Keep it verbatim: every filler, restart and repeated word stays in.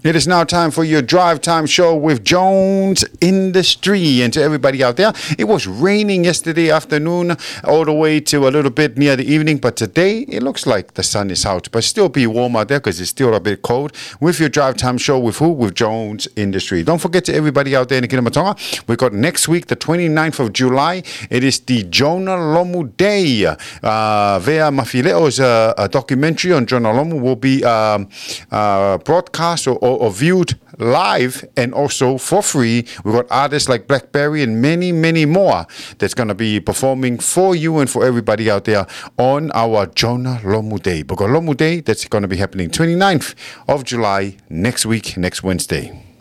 It is now time for your Drive Time Show with Jones Industry. And to everybody out there, it was raining yesterday afternoon all the way to a little bit near the evening. But today, it looks like the sun is out. But still be warm out there because it's still a bit cold. With your Drive Time Show with who? With Jones Industry. Don't forget to everybody out there in the Kinamatonga, we got next week, the twenty-ninth of July. It is the Jonah Lomu Day. Uh, Vea Mafileo's uh, a documentary on Jonah Lomu will be um, uh, broadcast or, or, or viewed live and also for free. We've got artists like Blackberry and many, many more that's going to be performing for you and for everybody out there on our Jonah Lomu Day. Because Lomu Day, that's going to be happening twenty-ninth of July next week, next Wednesday.